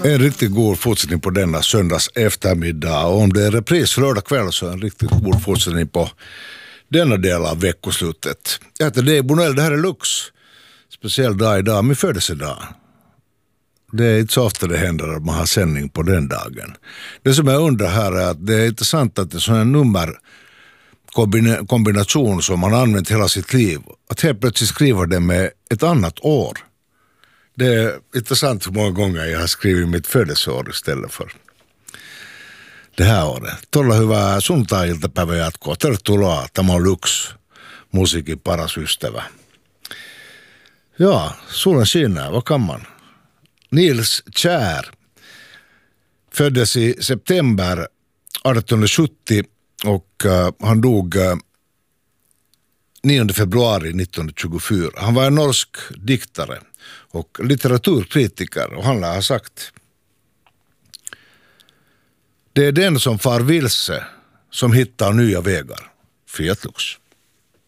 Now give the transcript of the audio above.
En riktigt god fortsättning på denna söndags eftermiddag, och om det är repris lördag kväll så en riktigt god fortsättning på denna del av veckoslutet. Jag heter Dave Bonell, det här är Lux. Speciell dag idag, min födelsedag. Det är inte så ofta det händer att man har sändning på den dagen. Det som jag undrar här är att det är intressant att det är sån här nummerkombination som man har använt hela sitt liv, att helt plötsligt skriva det med ett annat år. Det är intressant hur många gånger jag har skrivit mitt födelseår istället för det här året. Tuolla hyvää sunnuntai-iltapäivää jatkoa. Tervetuloa, tämä on Lux, musiikin paras ystävä. Ja, solen skiner, vad kan man? Nils Kjär föddes i september 1870 och han dog 9 februari 1924. Han var en norsk diktare och litteraturkritiker, och han har sagt: det är den som far vilse som hittar nya vägar. Fiat Lux.